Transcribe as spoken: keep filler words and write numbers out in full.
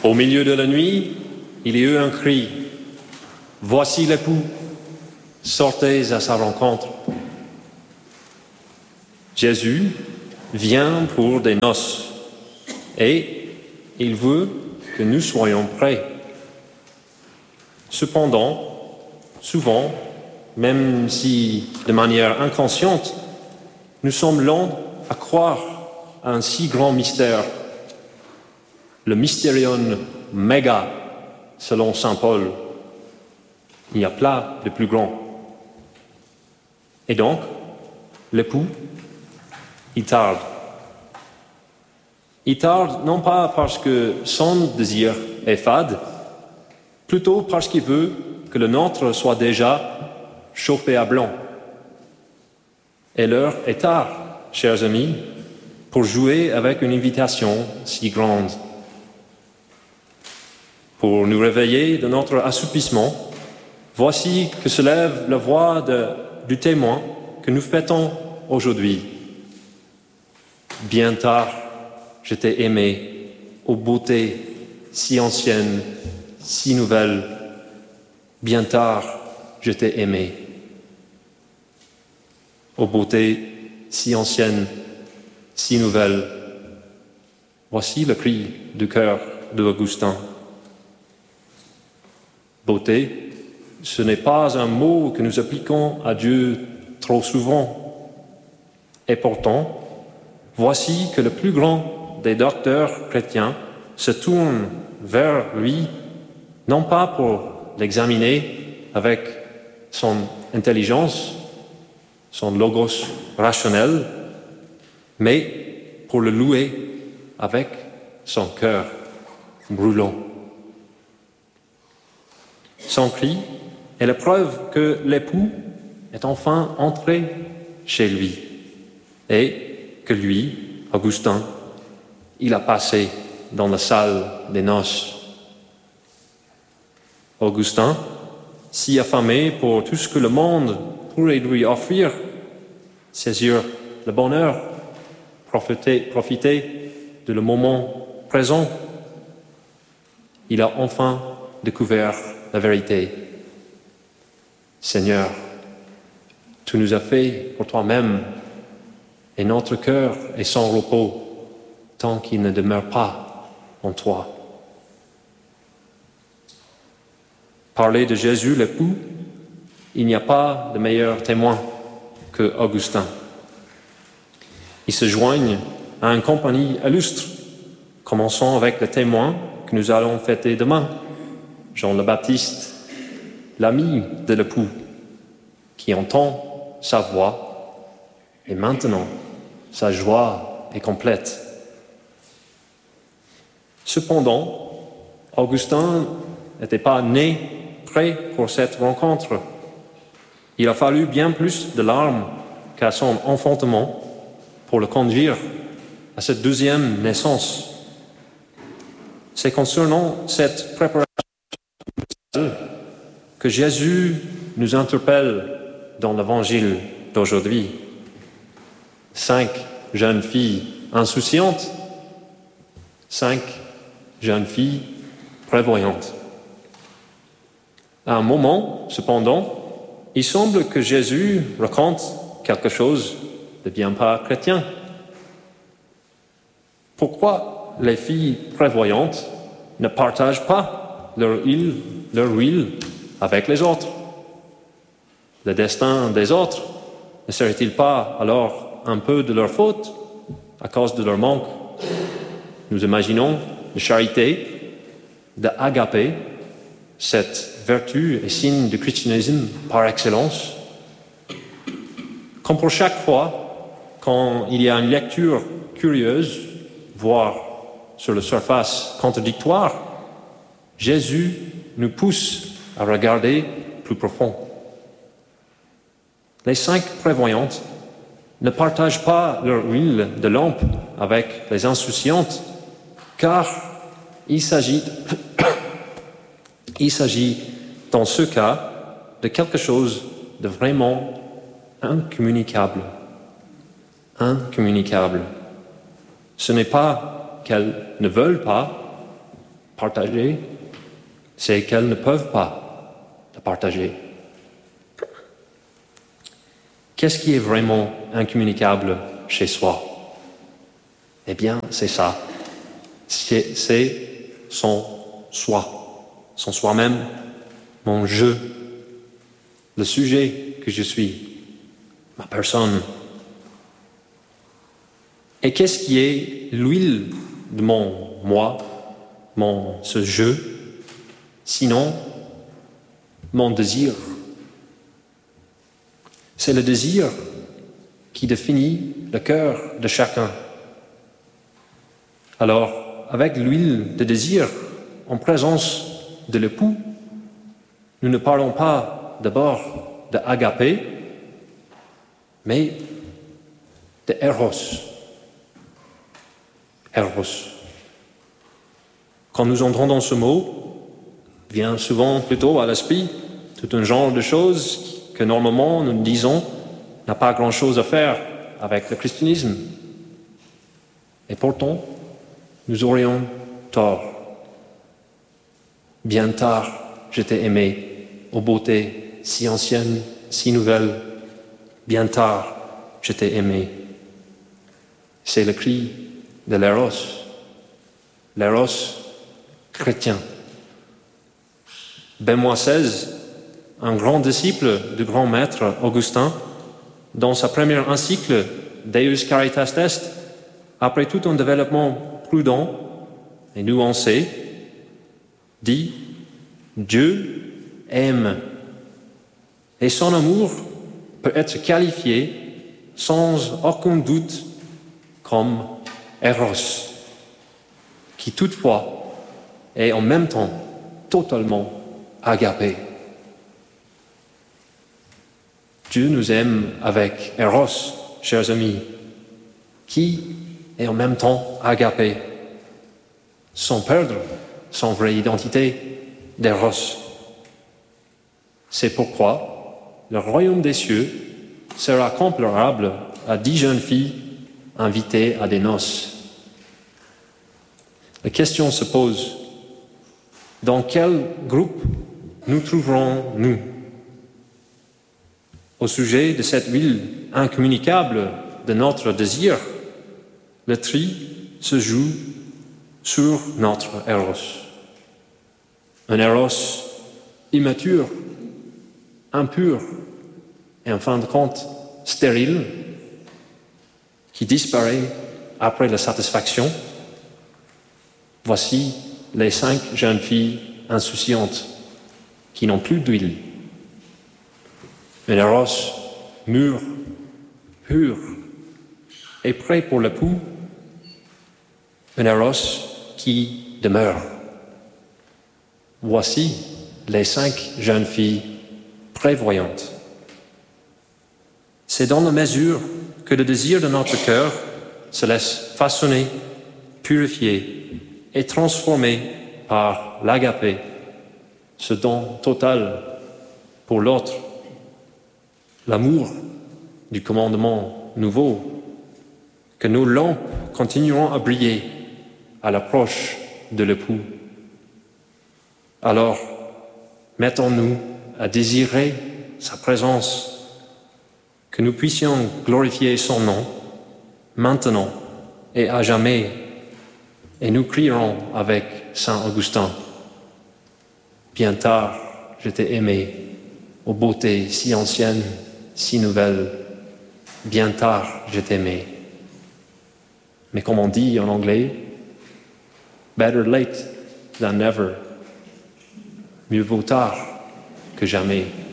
Au milieu de la nuit, il y eut un cri. Voici l'époux, sortez à sa rencontre. Jésus vient pour des noces et il veut que nous soyons prêts. Cependant, souvent, même si de manière inconsciente, nous sommes lents à croire à un si grand mystère, le mysterion mega, selon saint Paul. Il n'y a pas de plus grand. Et donc, l'époux, il tarde. Il tarde non pas parce que son désir est fade, plutôt parce qu'il veut que le nôtre soit déjà chauffé à blanc. Et l'heure est tard, chers amis, pour jouer avec une invitation si grande. Pour nous réveiller de notre assoupissement, voici que se lève la voix de, du témoin que nous fêtons aujourd'hui. Bien tard, je t'ai aimé, ô beauté si ancienne, si nouvelle. Bien tard, je t'ai aimé, ô beauté si ancienne, si nouvelle. Voici le cri du cœur d'Augustin. Beauté, ce n'est pas un mot que nous appliquons à Dieu trop souvent. Et pourtant, voici que le plus grand des docteurs chrétiens se tourne vers lui, non pas pour l'examiner avec son intelligence, son logos rationnel, mais pour le louer avec son cœur brûlant. Son cri est la preuve que l'époux est enfin entré chez lui et que lui, Augustin, il a passé dans la salle des noces. Augustin, si affamé pour tout ce que le monde pourrait lui offrir, saisir le bonheur, profiter, profiter de le moment présent, il a enfin découvert la vérité. Seigneur, tu nous as fait pour toi-même et notre cœur est sans repos tant qu'il ne demeure pas en toi. Parler de Jésus l'époux, il n'y a pas de meilleur témoin que Augustin. Ils se joignent à une compagnie illustre. Commençons avec le témoin que nous allons fêter demain, Jean le Baptiste, l'ami de l'époux, qui entend sa voix et maintenant sa joie est complète. Cependant, Augustin n'était pas né prêt pour cette rencontre. Il a fallu bien plus de larmes qu'à son enfantement pour le conduire à cette deuxième naissance. C'est concernant cette préparation que Jésus nous interpelle dans l'évangile d'aujourd'hui. Cinq jeunes filles insouciantes, cinq jeunes filles prévoyantes. À un moment, cependant, il semble que Jésus raconte quelque chose de bien pas chrétien. Pourquoi les filles prévoyantes ne partagent pas leur huile, leur huile avec les autres? Le destin des autres ne serait-il pas alors un peu de leur faute à cause de leur manque? Nous imaginons de charité, d'agapé, cette vertu et signe du christianisme par excellence. Comme pour chaque fois, quand il y a une lecture curieuse, voire sur la surface contradictoire, Jésus nous pousse à regarder plus profond. Les cinq prévoyantes ne partagent pas leur huile de lampe avec les insouciantes, car il s'agit, il s'agit dans ce cas de quelque chose de vraiment incommunicable. Incommunicable. Ce n'est pas qu'elles ne veulent pas partager, c'est qu'elles ne peuvent pas le partager. Qu'est-ce qui est vraiment incommunicable chez soi? Eh bien, c'est ça. C'est, c'est son soi, son soi-même, mon je, le sujet que je suis, ma personne. Et qu'est-ce qui est l'huile de mon moi, mon ce je, sinon mon désir? C'est le désir qui définit le cœur de chacun. Alors, avec l'huile de désir, en présence de l'époux, nous ne parlons pas d'abord de agapé, mais de eros. Eros. Quand nous entendons ce mot, vient souvent plutôt à l'esprit tout un genre de choses que normalement nous disons n'a pas grand-chose à faire avec le christianisme. Et pourtant, nous aurions tort. Bien tard, je t'ai aimé, aux beautés si anciennes, si nouvelles. Bien tard, je t'ai aimé. C'est le cri de l'éros, l'éros chrétien. Benoît seize, un grand disciple du grand maître Augustin, dans sa première encycle Deus Caritas Est, après tout un développement prudent et nuancé, dit « Dieu aime » et son amour peut être qualifié sans aucun doute comme Eros, qui toutefois est en même temps totalement agapé. Dieu nous aime avec Eros, chers amis, qui est en même temps agapé, sans perdre son vraie identité d'Eros. C'est pourquoi le royaume des cieux sera comparable à dix jeunes filles invitées à des noces. La question se pose, dans quel groupe nous trouverons-nous? Au sujet de cette huile incommunicable de notre désir, le tri se joue sur notre Eros. Un Eros immature, impur et en fin de compte stérile, qui disparaît après la satisfaction. Voici les cinq jeunes filles insouciantes qui n'ont plus d'huile. Un Eros mûr, pur et prêt pour l'époux. Un Eros qui demeure. Voici les cinq jeunes filles prévoyantes. C'est dans la mesure que le désir de notre cœur se laisse façonner, purifier et transformer par l'agapé, ce don total pour l'autre, l'amour du commandement nouveau, que nos lampes continueront à briller à l'approche de l'époux. Alors, mettons-nous à désirer sa présence, que nous puissions glorifier son nom, maintenant et à jamais, et nous crierons avec saint Augustin, « Bien tard, je t'ai aimé, aux beautés si anciennes, si nouvelles, bien tard, je t'ai aimé. » Mais comme on dit en anglais, « Better late than never », mieux vaut tard que jamais.